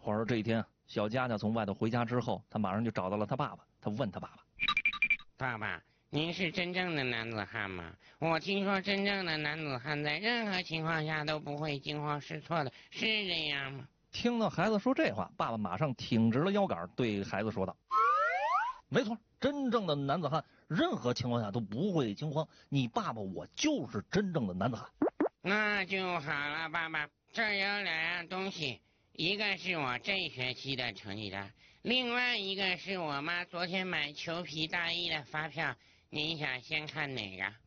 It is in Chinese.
话说这一天，小佳佳从外头回家之后，他马上就找到了他爸爸。他问他爸爸：“ 爸爸，您是真正的男子汉吗？我听说真正的男子汉在任何情况下都不会惊慌失措的，是这样吗？” 听到孩子说这话，爸爸马上挺直了腰杆，对孩子说道：“没错，真正的男子汉任何情况下都不会惊慌。你爸爸我就是真正的男子汉。” 那就好了，爸爸。这儿有2样东西，一个是我这学期的成绩单，另外一个是我妈昨天买裘皮大衣的发票。您想先看哪个？